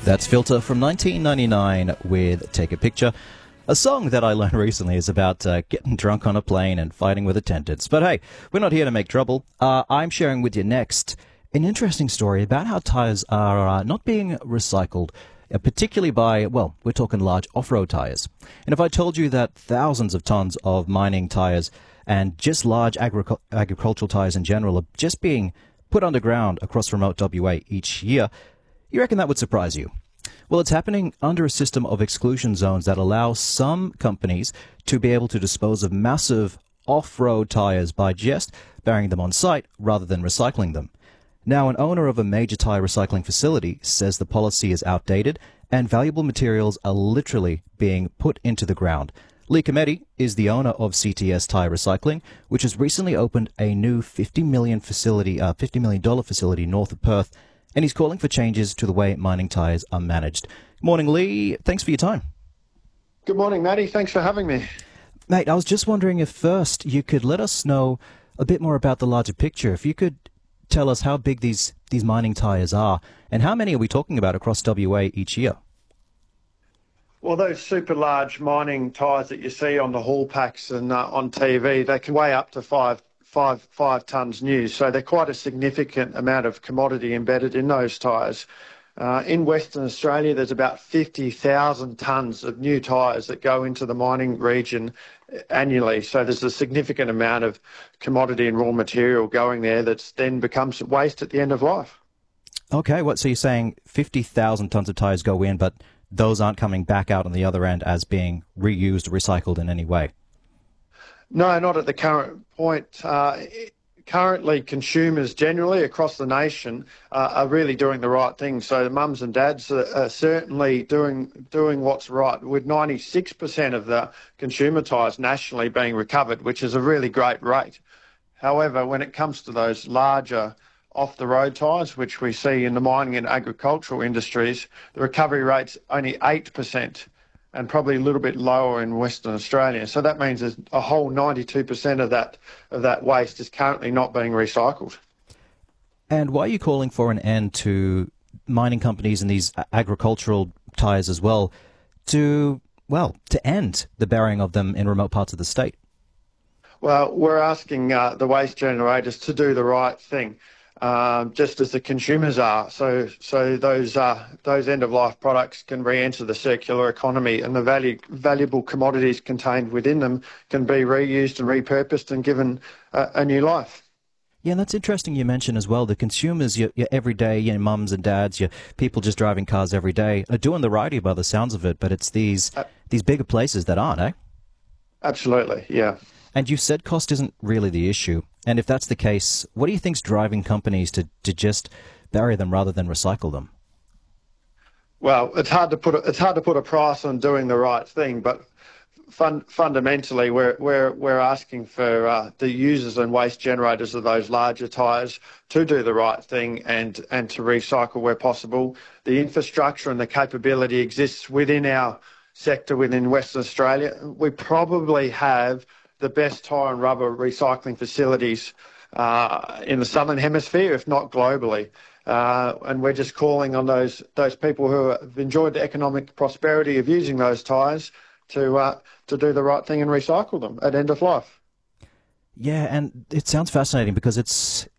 That's Filter from 1999 with Take a Picture. A song that I learned recently is about getting drunk on a plane and fighting with attendants. But hey, we're not here to make trouble. I'm sharing with you next an interesting story about how tyres are not being recycled, particularly by, well, we're talking large off-road tyres. And if I told you that thousands of tons of mining tyres and just large agricultural tyres in general are just being put underground across remote WA each year, you reckon that would surprise you? Well, it's happening under a system of exclusion zones that allow some companies to be able to dispose of massive off-road tyres by just burying them on site rather than recycling them. Now, an owner of a major tyre recycling facility says the policy is outdated and valuable materials are literally being put into the ground. Lee Cometti is the owner of CTS Tyre Recycling, which has recently opened a new $50 million facility north of Perth, and he's calling for changes to the way mining tyres are managed. Morning, Lee. Thanks for your time. Good morning, Matty. Thanks for having me. Mate, I was just wondering if first you could let us know a bit more about the larger picture. If you could tell us how big these mining tyres are and how many are we talking about across WA each year? Well, those super large mining tyres that you see on the haul packs and on TV, they can weigh up to five tonnes new. So they're quite a significant amount of commodity embedded in those tyres. In Western Australia, there's about 50,000 tonnes of new tyres that go into the mining region annually. So there's a significant amount of commodity and raw material going there that then becomes waste at the end of life. Okay, so you're saying 50,000 tonnes of tyres go in, but those aren't coming back out on the other end as being reused or recycled in any way? No, not at the current point. Currently, consumers generally across the nation are really doing the right thing. So the mums and dads are certainly doing what's right, with 96% of the consumer tyres nationally being recovered, which is a really great rate. However, when it comes to those larger off-the-road tyres, which we see in the mining and agricultural industries, the recovery rate's only 8%. And probably a little bit lower in Western Australia. So that means there's a whole 92% of that waste is currently not being recycled. And why are you calling for an end to mining companies and these agricultural tyres as well to end the burying of them in remote parts of the state? Well, we're asking the waste generators to do the right thing. Just as the consumers are. So those end-of-life products can re-enter the circular economy, and the valuable commodities contained within them can be reused and repurposed and given a new life. Yeah, and that's interesting you mentioned as well. The consumers, your everyday, your mums and dads, your people just driving cars every day are doing the righty by the sounds of it, but it's these bigger places that aren't, eh? Absolutely, yeah. And you said cost isn't really the issue. And if that's the case, what do you think's driving companies to just bury them rather than recycle them? Well, it's hard to put a price on doing the right thing, but fundamentally, we're asking for the users and waste generators of those larger tyres to do the right thing and to recycle where possible. The infrastructure and the capability exists within our sector within Western Australia. We probably have the best tyre and rubber recycling facilities in the Southern Hemisphere, if not globally. And we're just calling on those people who have enjoyed the economic prosperity of using those tyres to do the right thing and recycle them at end of life. Yeah, and it sounds fascinating because it's